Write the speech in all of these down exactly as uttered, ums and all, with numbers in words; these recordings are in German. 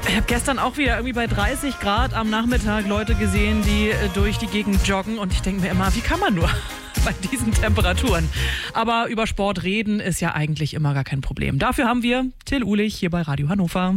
Ich habe gestern auch wieder irgendwie bei dreißig Grad am Nachmittag Leute gesehen, die äh, durch die Gegend joggen. Und ich denke mir immer, wie kann man nur bei diesen Temperaturen? Aber über Sport reden ist ja eigentlich immer gar kein Problem. Dafür haben wir Till Uhlich hier bei Radio Hannover.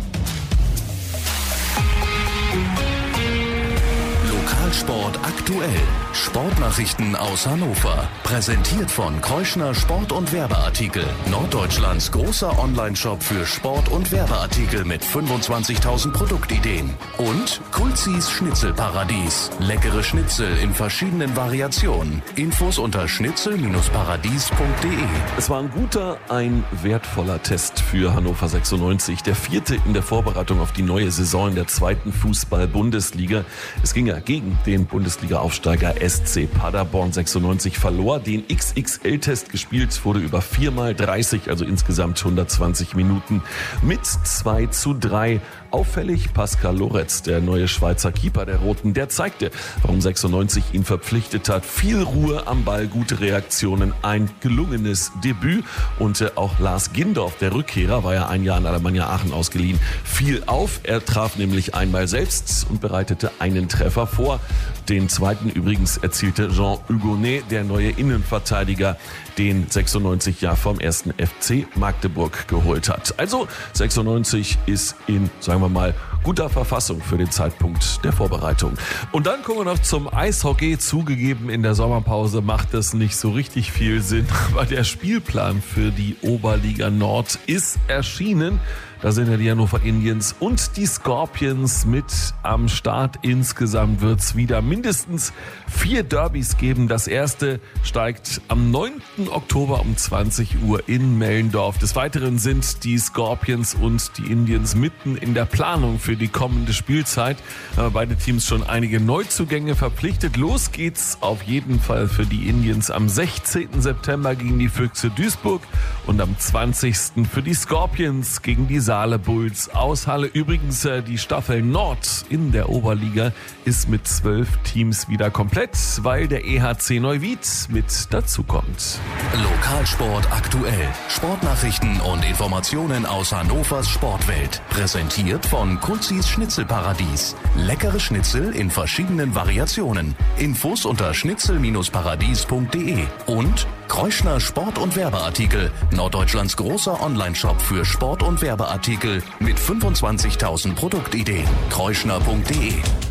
Lokalsport aktuell. Sportnachrichten aus Hannover. Präsentiert von Kreuschner Sport- und Werbeartikel. Norddeutschlands großer Online-Shop für Sport- und Werbeartikel mit fünfundzwanzigtausend Produktideen. Und Kulzis Schnitzelparadies. Leckere Schnitzel in verschiedenen Variationen. Infos unter schnitzel paradies punkt de. Es war ein guter, ein wertvoller Test für Hannover sechsundneunzig. Der vierte in der Vorbereitung auf die neue Saison in der zweiten Fußball-Bundesliga. Es ging ja gegen den Bundesliga-Aufsteiger S C Paderborn. sechsundneunzig verlor den X X L-Test gespielt, wurde über viermal dreißig, also insgesamt hundertzwanzig Minuten mit zwei zu drei. Auffällig Pascal Loretz, der neue Schweizer Keeper der Roten, der zeigte, warum sechsundneunzig ihn verpflichtet hat. Viel Ruhe am Ball, gute Reaktionen, ein gelungenes Debüt. Und äh, auch Lars Gindorf, der Rückkehrer, war ja ein Jahr an Alemannia Aachen ausgeliehen, fiel auf. Er traf nämlich einmal selbst und bereitete einen Treffer vor. Den zweiten übrigens erzielte Jean Hugonet, der neue Innenverteidiger, den sechsundneunzig ja vom ersten F C Magdeburg geholt hat. Also sechsundneunzig ist in, sagen wir mal, guter Verfassung für den Zeitpunkt der Vorbereitung. Und dann kommen wir noch zum Eishockey. Zugegeben, in der Sommerpause macht das nicht so richtig viel Sinn, aber der Spielplan für die Oberliga Nord ist erschienen. Da sind ja die Hannover Indians und die Scorpions mit am Start. Insgesamt wird es wieder mindestens vier Derbys geben. Das erste steigt am neunten Oktober um zwanzig Uhr in Mellendorf. Des Weiteren sind die Scorpions und die Indians mitten in der Planung für die kommende Spielzeit. Beide Teams schon einige Neuzugänge verpflichtet. Los geht's auf jeden Fall für die Indians am sechzehnten September gegen die Füchse Duisburg und am zwanzigsten für die Scorpions gegen die Saale Bulls aus Halle. Übrigens, die Staffel Nord in der Oberliga ist mit zwölf Teams wieder komplett, weil der E H C Neuwied mit dazukommt. Lokalsport aktuell. Sportnachrichten und Informationen aus Hannovers Sportwelt. Präsentiert von Kulzis Schnitzelparadies. Leckere Schnitzel in verschiedenen Variationen. Infos unter schnitzel paradies punkt de. Und Kreuschner Sport- und Werbeartikel. Norddeutschlands großer Online-Shop für Sport- und Werbeartikel mit fünfundzwanzigtausend Produktideen. kreuschner punkt de.